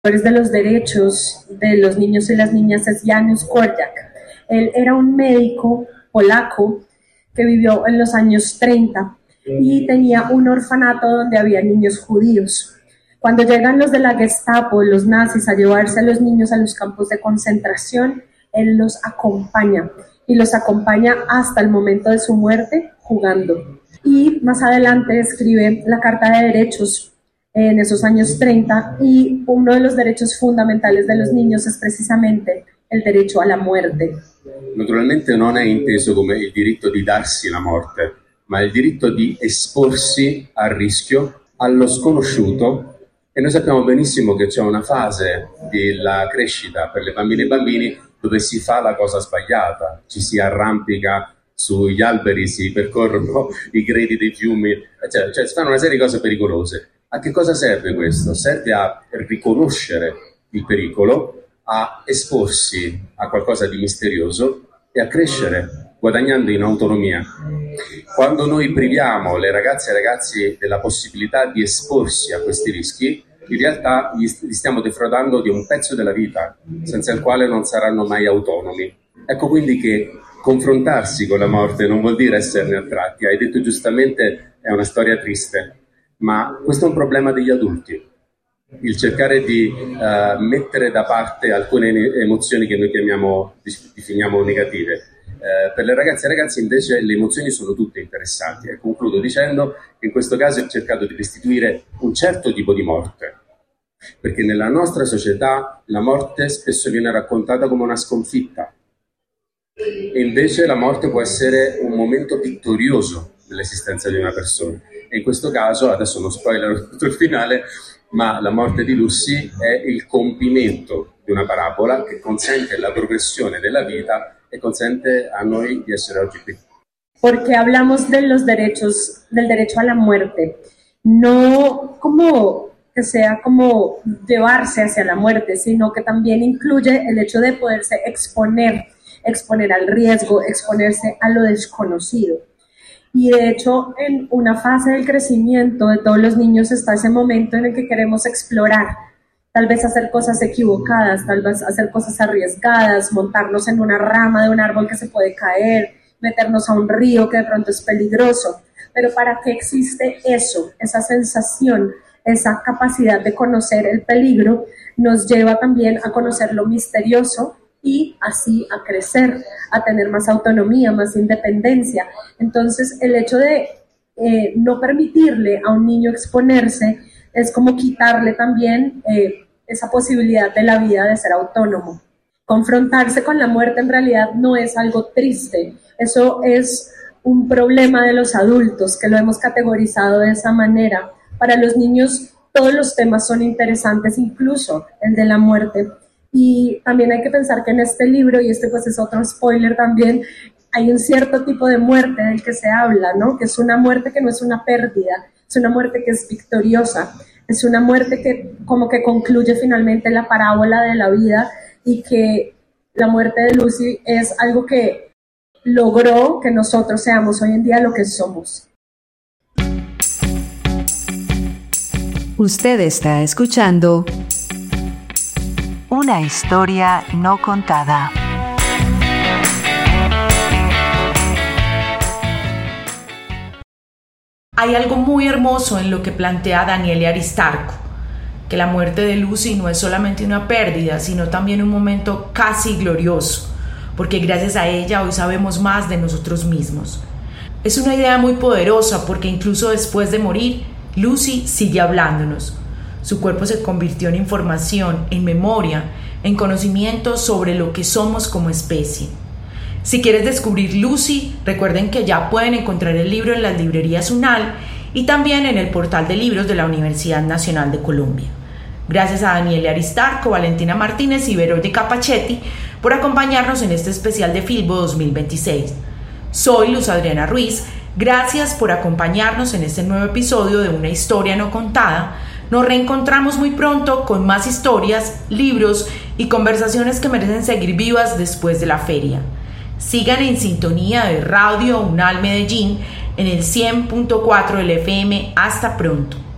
de los derechos de los niños y las niñas es Janusz Korczak. Él era un médico polaco que vivió en los años 30 y tenía un orfanato donde había niños judíos. Cuando llegan los de la Gestapo, los nazis, a llevarse a los niños a los campos de concentración, él los acompaña y los acompaña hasta el momento de su muerte jugando. Y más adelante escribe la Carta de Derechos en esos años 30, y uno de los derechos fundamentales de los niños es precisamente il diritto alla morte. Naturalmente non è inteso come il diritto di darsi la morte, ma il diritto di esporsi al rischio, allo sconosciuto, e noi sappiamo benissimo che c'è una fase della crescita per le bambine e bambini dove si fa la cosa sbagliata, ci si arrampica sugli alberi, si percorrono i greti dei fiumi, cioè si fanno una serie di cose pericolose. A che cosa serve questo? Serve a riconoscere il pericolo, a esporsi a qualcosa di misterioso e a crescere, guadagnando in autonomia. Quando noi priviamo le ragazze e ragazzi della possibilità di esporsi a questi rischi, in realtà li stiamo defraudando di un pezzo della vita, senza il quale non saranno mai autonomi. Ecco quindi che confrontarsi con la morte non vuol dire esserne attratti. Hai detto giustamente, è una storia triste. Ma questo è un problema degli adulti, il cercare di mettere da parte alcune emozioni che noi definiamo negative. Per le ragazze e ragazzi invece le emozioni sono tutte interessanti, e concludo dicendo che in questo caso ho cercato di restituire un certo tipo di morte, perché nella nostra società la morte spesso viene raccontata come una sconfitta, e invece la morte può essere un momento vittorioso dell'esistenza di una persona. E in questo caso, adesso non spoilerò tutto il finale, ma la morte di Lucy è il compimento di una parabola che consente la progressione della vita e consente a noi di essere oggi qui. Porque hablamos de los derechos, del derecho a la muerte, no como que sea como llevarse hacia la muerte, sino que también incluye el hecho de poderse exponer al riesgo, exponerse a lo desconocido. Y de hecho, en una fase del crecimiento de todos los niños está ese momento en el que queremos explorar, tal vez hacer cosas equivocadas, tal vez hacer cosas arriesgadas, montarnos en una rama de un árbol que se puede caer, meternos a un río que de pronto es peligroso. Pero ¿para qué existe eso? Esa sensación, esa capacidad de conocer el peligro nos lleva también a conocer lo misterioso y así a crecer, a tener más autonomía, más independencia. Entonces, el hecho de no permitirle a un niño exponerse es como quitarle también esa posibilidad de la vida de ser autónomo. Confrontarse con la muerte en realidad no es algo triste, eso es un problema de los adultos que lo hemos categorizado de esa manera. Para los niños todos los temas son interesantes, incluso el de la muerte. Y también hay que pensar que en este libro, y este pues es otro spoiler también, hay un cierto tipo de muerte del que se habla, ¿no? Que es una muerte que no es una pérdida, es una muerte que es victoriosa, es una muerte que como que concluye finalmente la parábola de la vida, y que la muerte de Lucy es algo que logró que nosotros seamos hoy en día lo que somos. Usted está escuchando Una historia no contada. Hay algo muy hermoso en lo que plantea Daniele Aristarco, que la muerte de Lucy no es solamente una pérdida, sino también un momento casi glorioso, porque gracias a ella hoy sabemos más de nosotros mismos. Es una idea muy poderosa porque incluso después de morir, Lucy sigue hablándonos. Su cuerpo se convirtió en información, en memoria, en conocimiento sobre lo que somos como especie. Si quieres descubrir Lucy, recuerden que ya pueden encontrar el libro en las librerías UNAL y también en el portal de libros de la Universidad Nacional de Colombia. Gracias a Daniele Aristarco, Valentina Martínez y Verónica Pachetti por acompañarnos en este especial de Filbo 2026. Soy Luz Adriana Ruiz. Gracias por acompañarnos en este nuevo episodio de Una historia no contada. Nos reencontramos muy pronto con más historias, libros y conversaciones que merecen seguir vivas después de la feria. Sigan en sintonía de Radio UNAL Medellín en el 100.4 del FM. Hasta pronto.